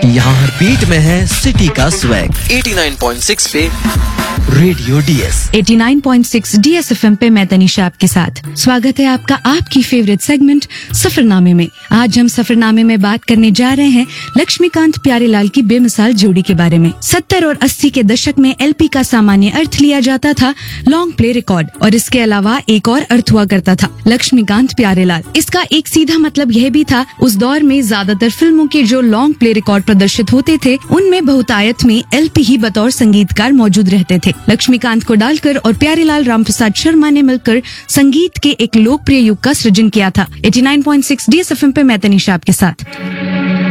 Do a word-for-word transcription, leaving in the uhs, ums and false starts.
यहाँ हर बीट में है सिटी का swag. Eighty nine point six पे radio DS. Eighty nine point six डीएसएफएम पे मैं तनीषा आपके साथ। स्वागत है आपका आपकी फेवरेट सेगमेंट सफरनामे में। आज हम सफरनामे में बात करने जा रहे हैं लक्ष्मीकांत प्यारेलाल की बेमिसाल जोड़ी के बारे में। सत्तर और अस्सी के दशक में एलपी का सामान्य अर्थ लिया जाता था लॉन्ग प्ले रिकॉर्ड, और इसके अलावा एक और अर्थ हुआ करता था लक्ष्मीकांत प्यारेलाल। इसका एक सीधा मतलब यह भी था, उस दौर में ज्यादातर फिल्मों के जो लॉन्ग प्ले रिकॉर्ड प्रदर्शित होते थे उनमें बहुतायत में एलपी ही बतौर संगीतकार मौजूद रहते थे। लक्ष्मीकांत को डालकर और प्यारेलाल रामप्रसाद शर्मा ने मिलकर संगीत के एक लोकप्रिय युग का सृजन किया था। एटी नाइन पॉइंट सिक्स डीएसएफएम पे मैं तनीषा आपके साथ।